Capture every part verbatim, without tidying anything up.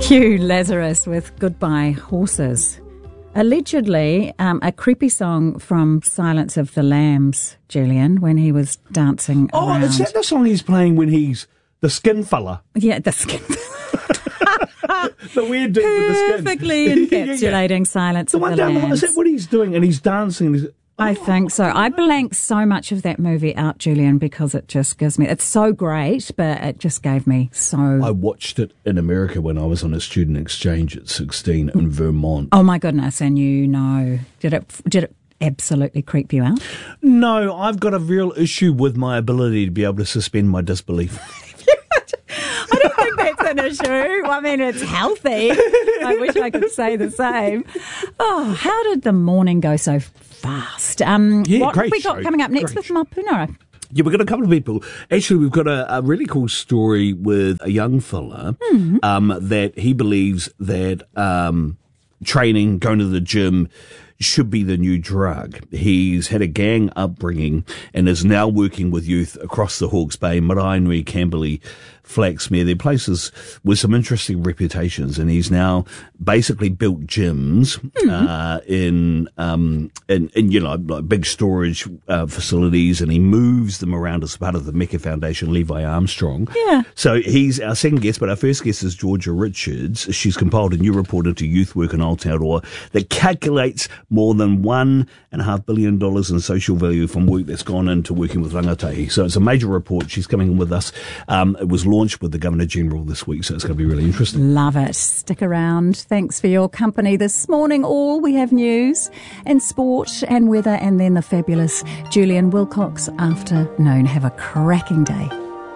Hugh Lazarus with Goodbye Horses. Allegedly, um, a creepy song from Silence of the Lambs, Julian, when he was dancing oh, around. Oh, is that the song he's playing when he's the skin fella? Yeah, the skin The weird dude with the skin. Perfectly encapsulating yeah, yeah. Silence the of one the down Lambs. The, is that what he's doing? And he's dancing. And he's, I think so. I blanked so much of that movie out, Julian, because it just gives me... It's so great, but it just gave me so... I watched it in America when I was on a student exchange at sixteen in Vermont. Oh, my goodness. And you know... Did it, did it absolutely creep you out? No, I've got a real issue with my ability to be able to suspend my disbelief. I don't think that's an issue. I mean, it's healthy. I wish I could say the same. Oh, how did the morning go so fast? Um, yeah, what great have we got show. coming up next great with Mapuna? Yeah, we've got a couple of people. Actually, we've got a, a really cool story with a young fella mm-hmm. um, that he believes that um, training, going to the gym, should be the new drug. He's had a gang upbringing and is now working with youth across the Hawke's Bay, Maraenui, Camberley, Flaxmere. They're places with some interesting reputations, and he's now basically built gyms mm-hmm. uh, in, um, in, in, you know, like big storage uh, facilities, and he moves them around as part of the Mecca Foundation, Levi Armstrong. Yeah. So he's our second guest, but our first guest is Georgia Richards. She's compiled a new report into youth work in Aotearoa that calculates more than one and a half billion dollars in social value from work that's gone into working with rangatahi. So it's a major report. She's coming in with us. Um, it was launched with the Governor General this week, so it's going to be really interesting. Love it. Stick around. Thanks for your company this morning. All we have news and sport and weather, and then the fabulous Julian Wilcox afternoon. Have a cracking day.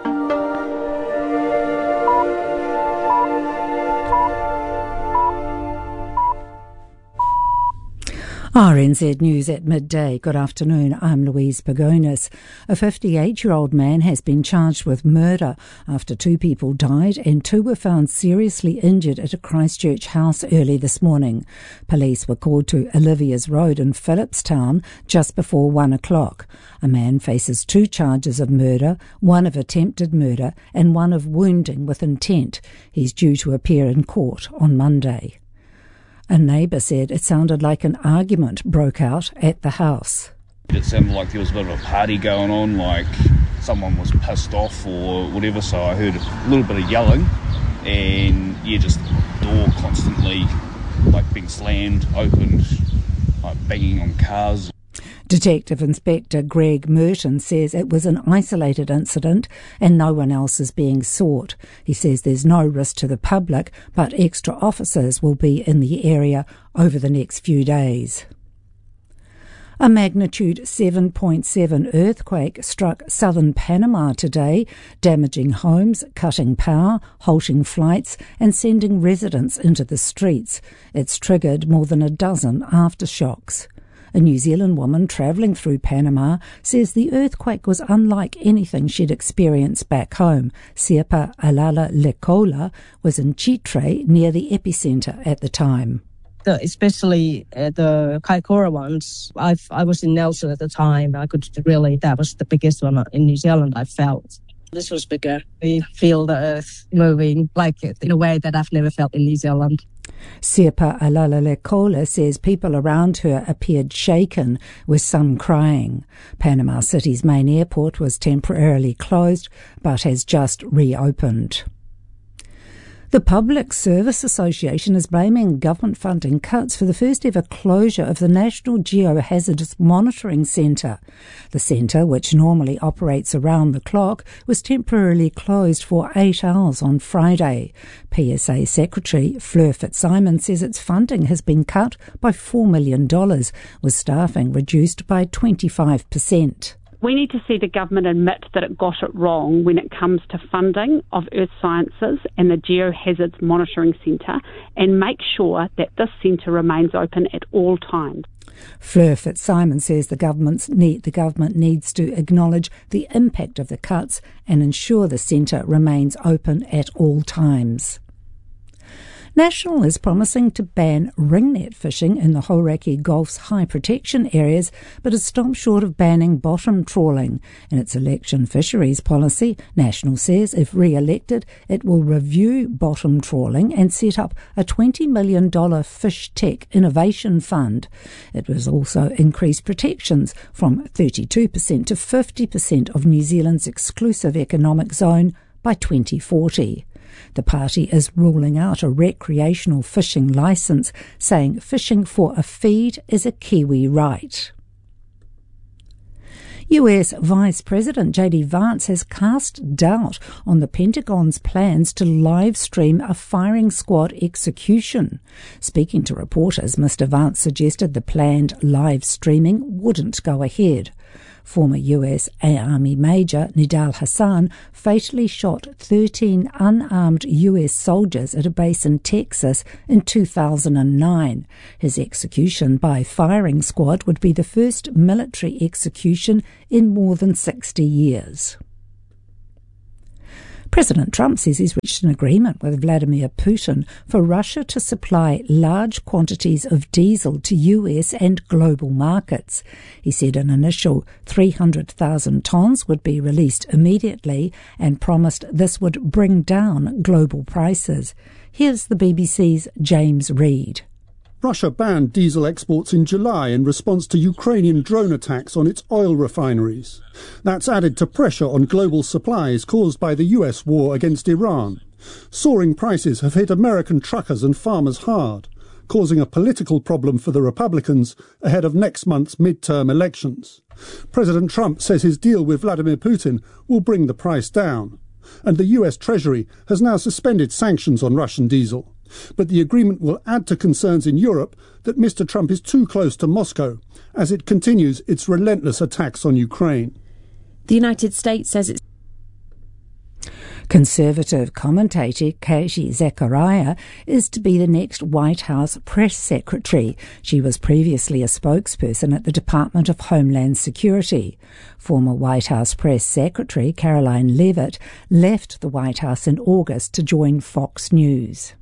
R N Z News at midday. Good afternoon, I'm Louise Pagonis. A fifty-eight-year-old man has been charged with murder after two people died and two were found seriously injured at a Christchurch house early this morning. Police were called to Olivia's Road in Phillipstown just before one o'clock. A man faces two charges of murder, one of attempted murder and one of wounding with intent. He's due to appear in court on Monday. A neighbour said it sounded like an argument broke out at the house. It sounded like there was a bit of a party going on, like someone was pissed off or whatever, so I heard a little bit of yelling and, yeah, just the door constantly, like, being slammed, opened, like banging on cars. Detective Inspector Greg Merton says it was an isolated incident and no one else is being sought. He says there's no risk to the public, but extra officers will be in the area over the next few days. A magnitude seven point seven earthquake struck southern Panama today, damaging homes, cutting power, halting flights and sending residents into the streets. It's triggered more than a dozen aftershocks. A New Zealand woman travelling through Panama says the earthquake was unlike anything she'd experienced back home. Siepa Alala Lekola was in Chitre near the epicentre at the time. The, especially uh, the Kaikoura ones, I've, I was in Nelson at the time. I could really, that was the biggest one in New Zealand I felt. This was bigger. We feel the earth moving like it in a way that I've never felt in New Zealand. Siepa Alalalekola says people around her appeared shaken, with some crying. Panama City's main airport was temporarily closed, but has just reopened. The Public Service Association is blaming government funding cuts for the first ever closure of the National Geohazards Monitoring Centre. The centre, which normally operates around the clock, was temporarily closed for eight hours on Friday. P S A Secretary Fleur Fitzsimon says its funding has been cut by four million dollars, with staffing reduced by twenty-five percent. We need to see the government admit that it got it wrong when it comes to funding of Earth Sciences and the Geohazards Monitoring Centre, and make sure that this centre remains open at all times. Fleur Fitzsimon says the, government's need, the government needs to acknowledge the impact of the cuts and ensure the centre remains open at all times. National is promising to ban ringnet fishing in the Hauraki Gulf's high protection areas, but has stopped short of banning bottom trawling. In its election fisheries policy, National says if re-elected, it will review bottom trawling and set up a twenty million dollars fish tech innovation fund. It will also increase protections from thirty-two percent to fifty percent of New Zealand's exclusive economic zone by twenty forty. The party is ruling out a recreational fishing licence, saying fishing for a feed is a Kiwi right. U S Vice President J D Vance has cast doubt on the Pentagon's plans to live stream a firing squad execution. Speaking to reporters, Mister Vance suggested the planned live streaming wouldn't go ahead. Former U S Army Major Nidal Hasan fatally shot thirteen unarmed U S soldiers at a base in Texas in two thousand nine. His execution by firing squad would be the first military execution in more than sixty years. President Trump says he's reached an agreement with Vladimir Putin for Russia to supply large quantities of diesel to U S and global markets. He said an initial three hundred thousand tonnes would be released immediately and promised this would bring down global prices. Here's the B B C's James Reid. Russia banned diesel exports in July in response to Ukrainian drone attacks on its oil refineries. That's added to pressure on global supplies caused by the U S war against Iran. Soaring prices have hit American truckers and farmers hard, causing a political problem for the Republicans ahead of next month's midterm elections. President Trump says his deal with Vladimir Putin will bring the price down. And the U S Treasury has now suspended sanctions on Russian diesel. But the agreement will add to concerns in Europe that Mister Trump is too close to Moscow as it continues its relentless attacks on Ukraine. The United States says it's Conservative commentator Katie Zachariah is to be the next White House press secretary. She was previously a spokesperson at the Department of Homeland Security. Former White House press secretary Caroline Leavitt left the White House in August to join Fox News.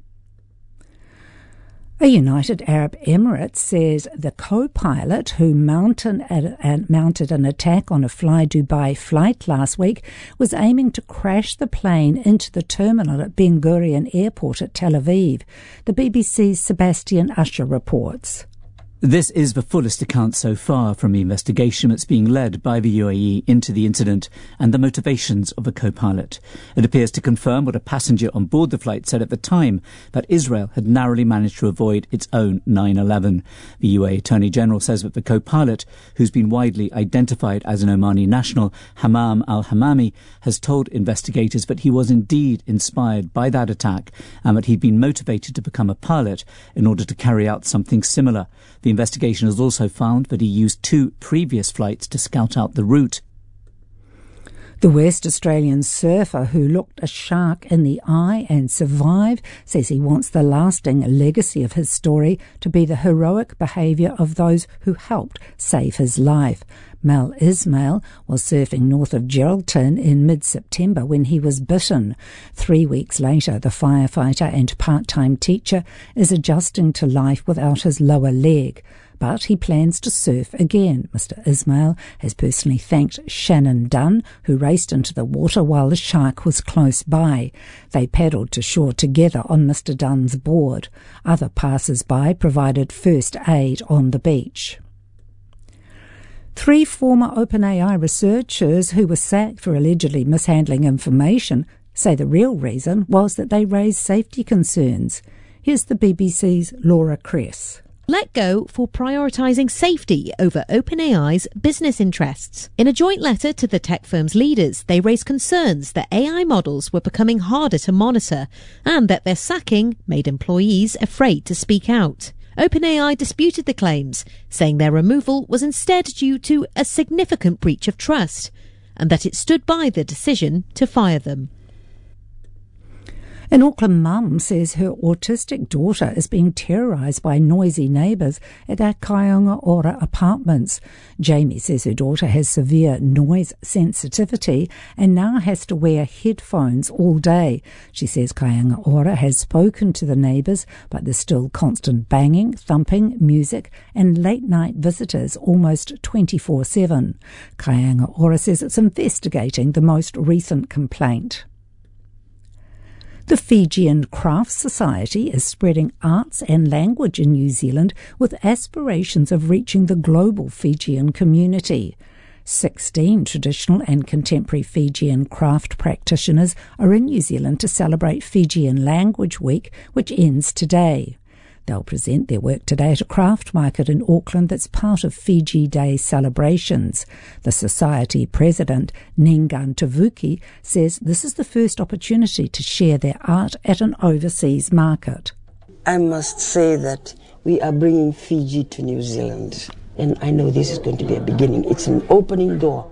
A United Arab Emirates says the co-pilot who mounted an attack on a Fly Dubai flight last week was aiming to crash the plane into the terminal at Ben Gurion Airport at Tel Aviv. The B B C's Sebastian Usher reports. This is the fullest account so far from the investigation that's being led by the U A E into the incident and the motivations of the co-pilot. It appears to confirm what a passenger on board the flight said at the time, that Israel had narrowly managed to avoid its own nine eleven. The U A E Attorney General says that the co-pilot, who's been widely identified as an Omani national, Hammam al-Hammami, has told investigators that he was indeed inspired by that attack and that he'd been motivated to become a pilot in order to carry out something similar. The investigation has also found that he used two previous flights to scout out the route. The West Australian surfer who looked a shark in the eye and survived says he wants the lasting legacy of his story to be the heroic behaviour of those who helped save his life. Mel Ismail was surfing north of Geraldton in mid-September when he was bitten. Three weeks later, the firefighter and part-time teacher is adjusting to life without his lower leg. But he plans to surf again. Mister Ismail has personally thanked Shannon Dunn, who raced into the water while the shark was close by. They paddled to shore together on Mister Dunn's board. Other passers-by provided first aid on the beach. Three former OpenAI researchers who were sacked for allegedly mishandling information say the real reason was that they raised safety concerns. Here's the B B C's Laura Kress. Let go for prioritising safety over OpenAI's business interests. In a joint letter to the tech firm's leaders, they raised concerns that A I models were becoming harder to monitor and that their sacking made employees afraid to speak out. OpenAI disputed the claims, saying their removal was instead due to a significant breach of trust and that it stood by the decision to fire them. An Auckland mum says her autistic daughter is being terrorised by noisy neighbours at her Kaionga Ora apartments. Jamie says her daughter has severe noise sensitivity and now has to wear headphones all day. She says Kaionga Ora has spoken to the neighbours, but there's still constant banging, thumping, music and late-night visitors almost twenty-four seven. Kaionga Ora says it's investigating the most recent complaint. The Fijian Crafts Society is spreading arts and language in New Zealand with aspirations of reaching the global Fijian community. Sixteen traditional and contemporary Fijian craft practitioners are in New Zealand to celebrate Fijian Language Week, which ends today. They'll present their work today at a craft market in Auckland that's part of Fiji Day celebrations. The Society President, Ningan Tavuki, says this is the first opportunity to share their art at an overseas market. I must say that we are bringing Fiji to New Zealand, and I know this is going to be a beginning. It's an opening door.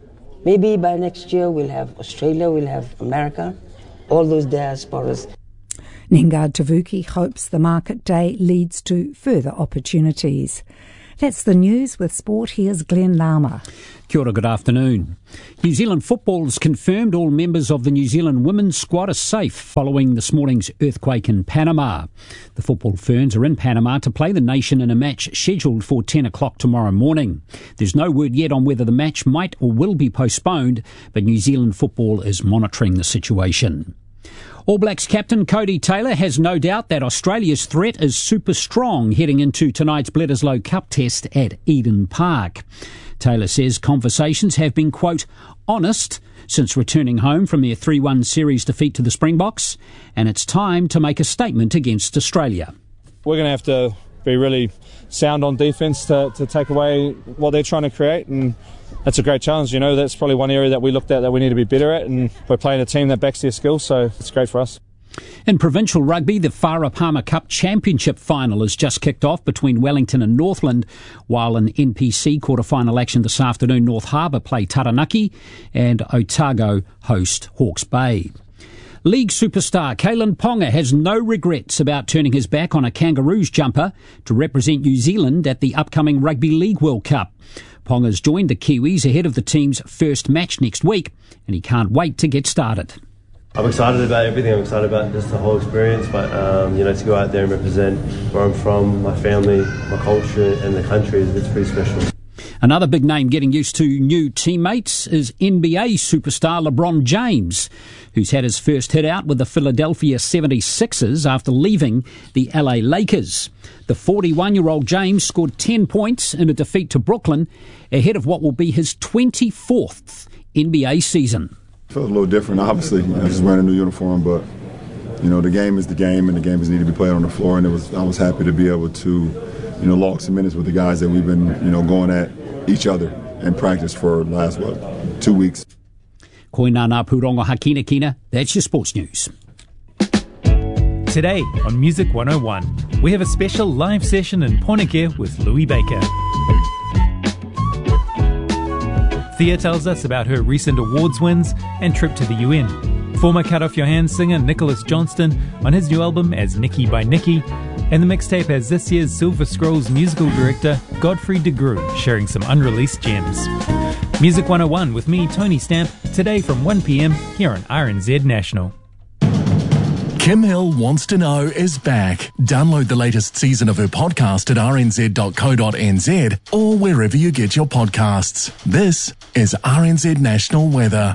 Maybe by next year we'll have Australia, we'll have America, all those diasporas. Ningan Tavuki hopes the market day leads to further opportunities. That's the news with sport. Here's Glenn Lama. Kia ora, good afternoon. New Zealand football has confirmed all members of the New Zealand women's squad are safe following this morning's earthquake in Panama. The football ferns are in Panama to play the nation in a match scheduled for ten o'clock tomorrow morning. There's no word yet on whether the match might or will be postponed, but New Zealand football is monitoring the situation. All Blacks captain Cody Taylor has no doubt that Australia's threat is super strong heading into tonight's Bledisloe Cup test at Eden Park. Taylor says conversations have been, quote, honest since returning home from their three one series defeat to the Springboks, and it's time to make a statement against Australia. We're going to have to be really sound on defence to, to take away what they're trying to create, and that's a great challenge. You know, that's probably one area that we looked at that we need to be better at, and we're playing a team that backs their skills, so it's great for us. In provincial rugby, the Farah Palmer Cup Championship final has just kicked off between Wellington and Northland, while in N P C quarter-final action this afternoon, North Harbour play Taranaki and Otago host Hawke's Bay. League superstar Kalen Ponga has no regrets about turning his back on a Kangaroos jumper to represent New Zealand at the upcoming Rugby League World Cup. Ponga's joined the Kiwis ahead of the team's first match next week, and he can't wait to get started. I'm excited about everything. I'm excited about just the whole experience, but um, you know, to go out there and represent where I'm from, my family, my culture, and the country, it's pretty special. Another big name getting used to new teammates is N B A superstar LeBron James, who's had his first hit out with the Philadelphia seventy-sixers after leaving the L A Lakers. The forty-one-year-old James scored ten points in a defeat to Brooklyn ahead of what will be his twenty-fourth N B A season. It felt a little different, obviously, you know, just wearing a new uniform, but you know, the game is the game, and the game is need to be played on the floor, and it was I was happy to be able to, you know, log some minutes with the guys that we've been, you know, going at each other in practice for the last, what, two weeks. Koina ngā pūrongo hakina kina, that's your sports news. Today on Music one oh one, we have a special live session in Poneke with Louis Baker. Thea tells us about her recent awards wins and trip to the U N. Former Cut Off Your Hands singer Nicholas Johnston on his new album as Nicky by Nicky, and the mixtape has this year's Silver Scrolls musical director Godfrey de Groot sharing some unreleased gems. Music one oh one with me, Tony Stamp, today from one p.m. here on R N Z National. Kim Hill Wants to Know is back. Download the latest season of her podcast at r n z dot co dot n z or wherever you get your podcasts. This is R N Z National Weather.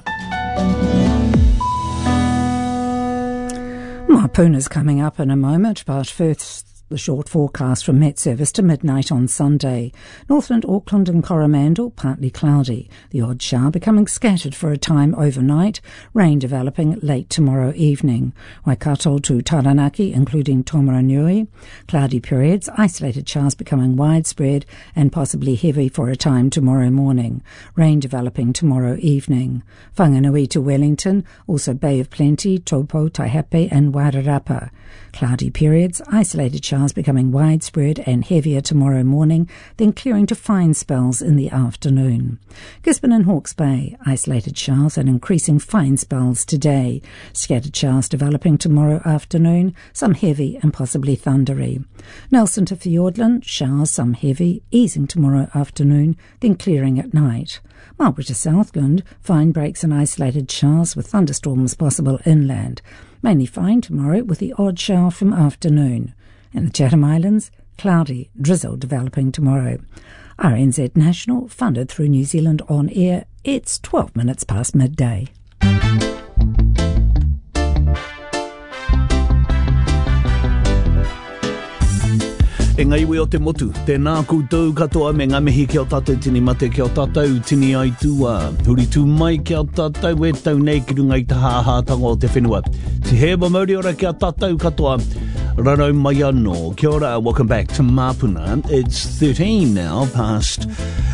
Mapuna's coming up in a moment, but first the short forecast from Met Service to midnight on Sunday. Northland, Auckland and Coromandel, partly cloudy. The odd shower becoming scattered for a time overnight. Rain developing late tomorrow evening. Waikato to Taranaki, including Taumarunui. Cloudy periods, isolated showers becoming widespread and possibly heavy for a time tomorrow morning. Rain developing tomorrow evening. Whanganui to Wellington, also Bay of Plenty, Taupo, Taihape and Wairarapa. Cloudy periods, isolated showers showers becoming widespread and heavier tomorrow morning, then clearing to fine spells in the afternoon. Gisborne and Hawke's Bay, isolated showers and increasing fine spells today. Scattered showers developing tomorrow afternoon, some heavy and possibly thundery. Nelson to Fiordland, showers, some heavy, easing tomorrow afternoon, then clearing at night. Marlborough to Southland, fine breaks and isolated showers with thunderstorms possible inland. Mainly fine tomorrow with the odd shower from afternoon. In the Chatham Islands, cloudy, drizzle developing tomorrow. R N Z National, funded through New Zealand On Air. It's twelve minutes past midday. E ngai we o te motu, tēnā koutou katoa me ngā mihi ki o tātou tini mate ki o tātou tini ai tua. Huri tū mai ki o tātou e tau nei ki rungai te hāhātanga o te whenua. Te heba mauri ora ki o tātou katoa. Raro mai anō. Kia ora, welcome back to Mapuna. It's thirteen now, past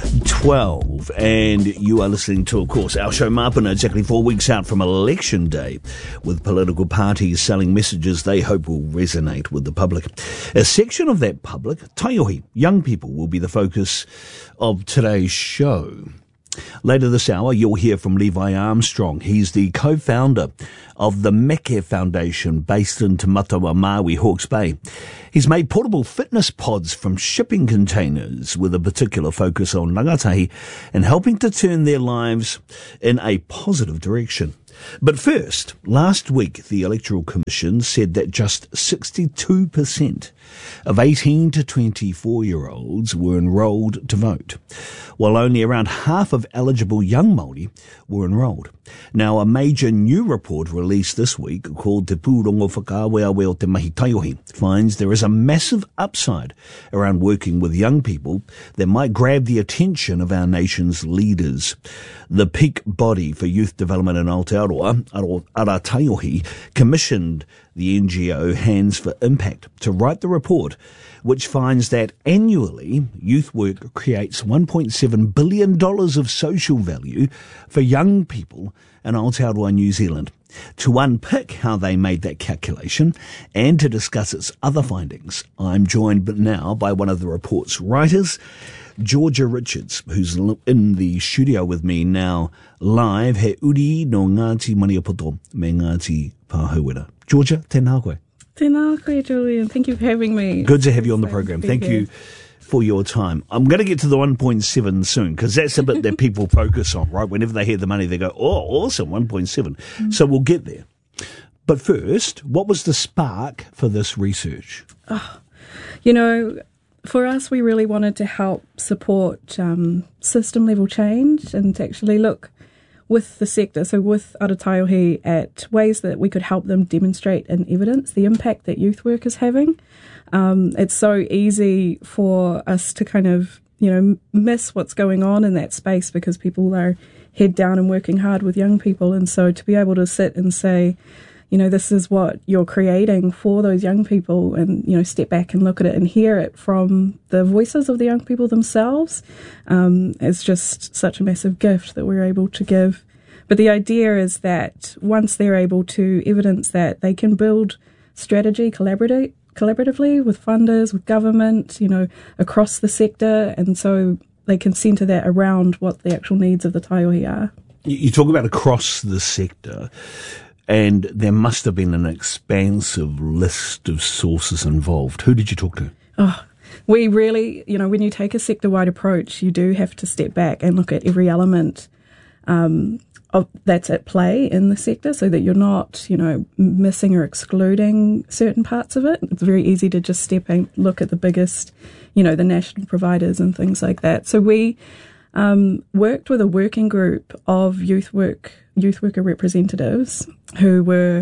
twelve, and you are listening to, of course, our show Mapuna, exactly four weeks out from Election Day, with political parties selling messages they hope will resonate with the public. A section of that public, Taiohi, young people, will be the focus of today's show. Later this hour, you'll hear from Levi Armstrong. He's the co-founder of the Meke Foundation, based in Te Matawa Maui, Hawke's Bay. He's made portable fitness pods from shipping containers with a particular focus on rangatahi and helping to turn their lives in a positive direction. But first, last week the Electoral Commission said that just sixty-two percent of eighteen to twenty-four-year-olds were enrolled to vote, while only around half of eligible young Māori were enrolled. Now, a major new report released this week called Te Pūrongo Whakaaweawe o Te Mahi Taiohi finds there is a massive upside around working with young people that might grab the attention of our nation's leaders. The peak body for youth development in Aotearoa, Ara Taiohi, commissioned the N G O Hands for Impact to write the report, which finds that annually youth work creates one point seven billion dollars of social value for young people in Aotearoa, New Zealand. To unpick how they made that calculation and to discuss its other findings, I'm joined now by one of the report's writers, Georgia Richards, who's in the studio with me now live. He uri no Ngāti Maniapoto me Ngāti Pāhauera. Georgia, tēnā koe. Tēnā koe, Julian. Thank you for having me. Good to have you on the program. Thank you for your time. I'm going to get to the one point seven soon, because that's a bit that people focus on, right? Whenever they hear the money, they go, oh, awesome, one point seven. Mm. So we'll get there. But first, what was the spark for this research? Oh, you know, for us, we really wanted to help support um, system-level change and to actually look with the sector, so with Ara Taiohi, at ways that we could help them demonstrate in evidence the impact that youth work is having. Um, it's so easy for us to kind of, you know, miss what's going on in that space because people are head down and working hard with young people. And so to be able to sit and say, you know, this is what you're creating for those young people, and, you know, step back and look at it and hear it from the voices of the young people themselves, um, is just such a massive gift that we're able to give. But the idea is that once they're able to evidence that, they can build strategy collaboratively, collaboratively with funders, with government, you know, across the sector, and so they can centre that around what the actual needs of the Taiohi are. You talk about across the sector, and there must have been an expansive list of sources involved. Who did you talk to? Oh, we really, you know, when you take a sector-wide approach, you do have to step back and look at every element um, of, that's at play in the sector, so that you're not, you know, missing or excluding certain parts of it. It's very easy to just step and look at the biggest, you know, the national providers and things like that. So we um, worked with a working group of youth work youth worker representatives who were,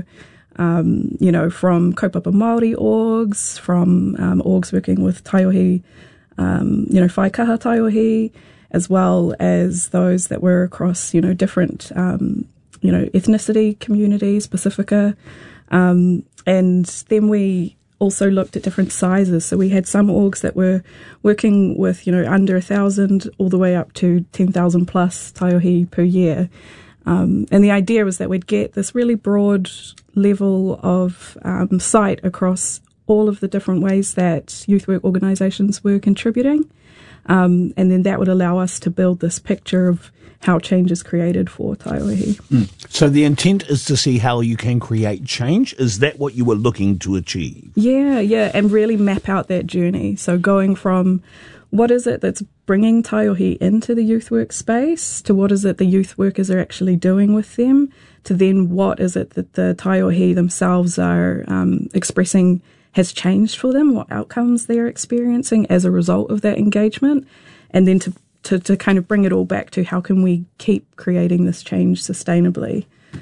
um, you know, from Kaupapa Māori orgs, from um, orgs working with Taiohi, um, you know, Whaikaha Taiohi, as well as those that were across, you know, different, um, you know, ethnicity communities, Pacifica. Um, and then we also looked at different sizes. So we had some orgs that were working with, you know, under a thousand all the way up to ten thousand plus Taiohi per year. Um, and the idea was that we'd get this really broad level of um, sight across all of the different ways that youth work organisations were contributing. Um, and then that would allow us to build this picture of how change is created for Taiohi. Mm. So the intent is to see how you can create change? Is that what you were looking to achieve? Yeah, yeah, and really map out that journey. So going from what is it that's bringing Taiohi into the youth work space, to what is it the youth workers are actually doing with them, to then what is it that the Taiohi themselves are um, expressing has changed for them, what outcomes they're experiencing as a result of that engagement, and then to, to, to kind of bring it all back to how can we keep creating this change sustainably.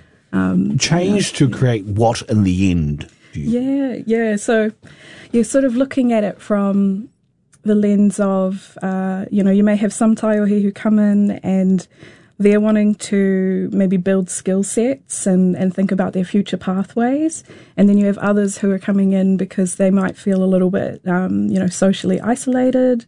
Um, change yeah. to create what in the end? Yeah, yeah. So you're sort of looking at it from the lens of, uh, you know, you may have some Taiohi who come in and they're wanting to maybe build skill sets and, and think about their future pathways. And then you have others who are coming in because they might feel a little bit, um, you know, socially isolated,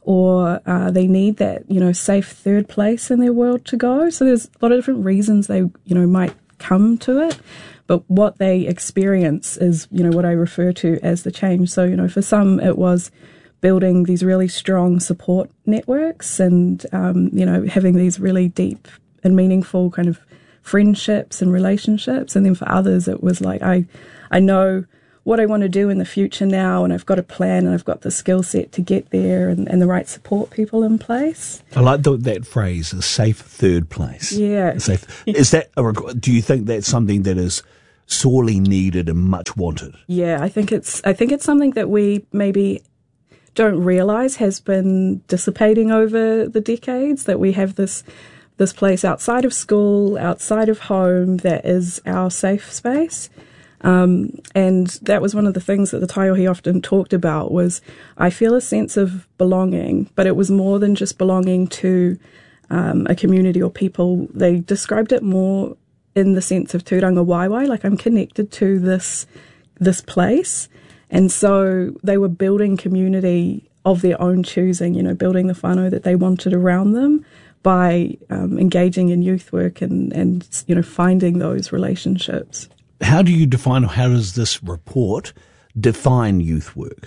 or uh, they need that, you know, safe third place in their world to go. So there's a lot of different reasons they, you know, might come to it. But what they experience is, you know, what I refer to as the change. So, you know, for some it was building these really strong support networks and, um, you know, having these really deep and meaningful kind of friendships and relationships. And then for others, it was like, I, I know what I want to do in the future now, and I've got a plan and I've got the skill set to get there, and, and the right support people in place. I like the, that phrase, a safe third place. Yeah. Safe. Is that a, do you think that's something that is sorely needed and much wanted? Yeah, I think it's, I think it's something that we maybe don't realise has been dissipating over the decades, that we have this this place outside of school, outside of home, that is our safe space. Um, and that was one of the things that the Taiohi often talked about was, I feel a sense of belonging, but it was more than just belonging to um, a community or people. They described it more in the sense of tūranga waiwai, like I'm connected to this this place. And so they were building community of their own choosing, you know, building the whānau that they wanted around them by um, engaging in youth work and, and, you know, finding those relationships. How do you define, or how does this report define youth work?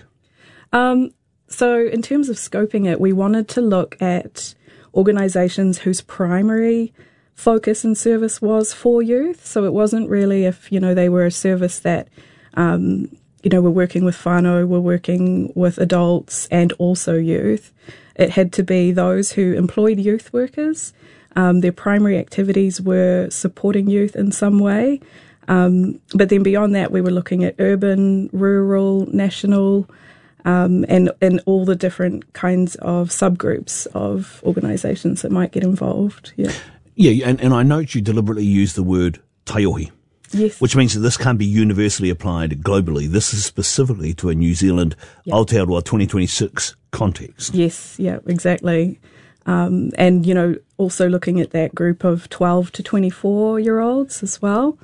Um, so in terms of scoping it, we wanted to look at organisations whose primary focus and service was for youth. So it wasn't really if, you know, they were a service that, um, you know, we're working with whānau, we're working with adults and also youth. It had to be those who employed youth workers. Um, their primary activities were supporting youth in some way. Um, but then beyond that, we were looking at urban, rural, national, um, and, and all the different kinds of subgroups of organisations that might get involved. Yeah, yeah, and, and I note you deliberately use the word taiohi. Yes. Which means that this can't be universally applied globally. This is specifically to a New Zealand yep. Aotearoa twenty twenty-six context. Yes, yeah, exactly. Um, and, you know, also looking at that group of twelve to twenty-four year olds as well.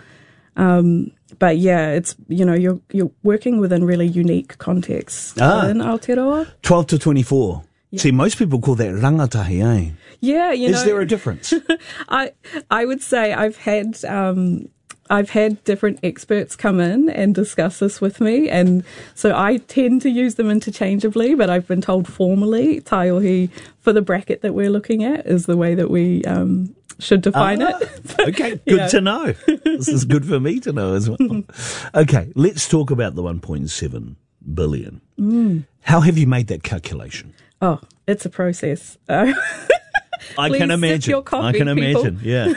Um, but yeah, it's, you know, you're you're working within really unique contexts ah, in Aotearoa. twelve to twenty-four. Yeah. See, most people call that rangatahi, eh? Yeah, you is know. Is there a difference? I I would say I've had um, I've had different experts come in and discuss this with me, and so I tend to use them interchangeably, but I've been told formally taiohi for the bracket that we're looking at is the way that we um, should define ah, it. Okay, good yeah. to know. This is good for me to know as well. Okay, let's talk about the one point seven billion. Mm. How have you made that calculation? Oh, it's a process. Uh, I can imagine. Your coffee, I can people. imagine, yeah.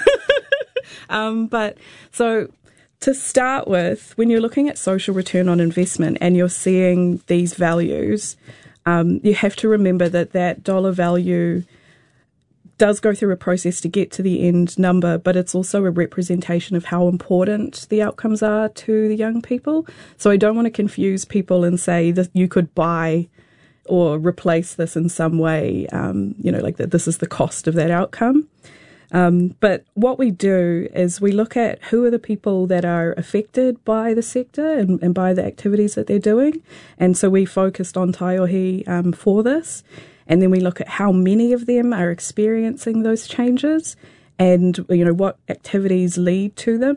Um, but so to start with, when you're looking at social return on investment and you're seeing these values, um, you have to remember that that dollar value does go through a process to get to the end number, but it's also a representation of how important the outcomes are to the young people. So I don't want to confuse people and say that you could buy or replace this in some way, um, you know, like that this is the cost of that outcome. Um, but what we do is we look at who are the people that are affected by the sector and, and by the activities that they're doing. And so we focused on taiohi um, for this. And then we look at how many of them are experiencing those changes and, you know, what activities lead to them.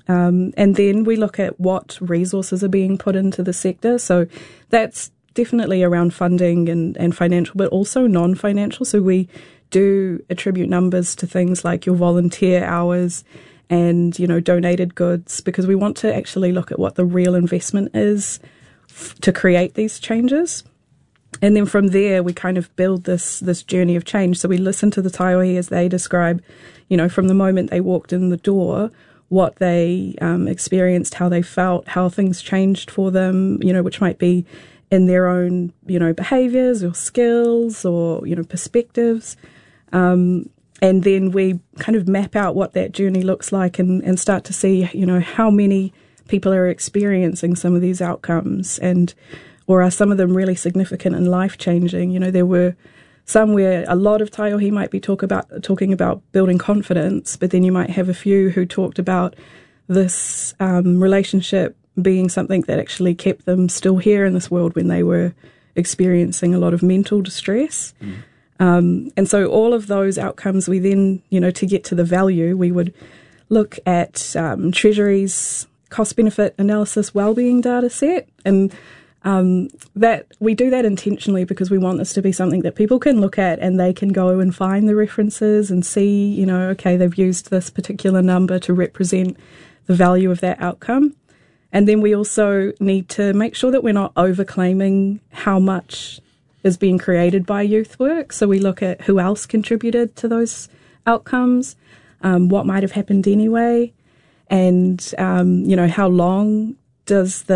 Um, and then we look at what resources are being put into the sector. So that's definitely around funding and, and financial, but also non-financial. So we do attribute numbers to things like your volunteer hours and, you know, donated goods, because we want to actually look at what the real investment is f- to create these changes. And then from there, we kind of build this this journey of change. So we listen to the Taiohi as they describe, you know, from the moment they walked in the door, what they um, experienced, how they felt, how things changed for them, you know, which might be in their own, you know, behaviours or skills or, you know, perspectives. Um, and then we kind of map out what that journey looks like and, and start to see, you know, how many people are experiencing some of these outcomes, and or are some of them really significant and life-changing. You know, there were some where a lot of Taiohi might be talk about talking about building confidence, but then you might have a few who talked about this um, relationship being something that actually kept them still here in this world when they were experiencing a lot of mental distress. Mm. Um, and so all of those outcomes, we then, you know, to get to the value, we would look at um, Treasury's cost-benefit analysis wellbeing data set. And um, that we do that intentionally because we want this to be something that people can look at and they can go and find the references and see, you know, okay, they've used this particular number to represent the value of that outcome. And then we also need to make sure that we're not overclaiming how much is being created by youth work. So we look at who else contributed to those outcomes, um, what might have happened anyway, and, um, you know, how long does the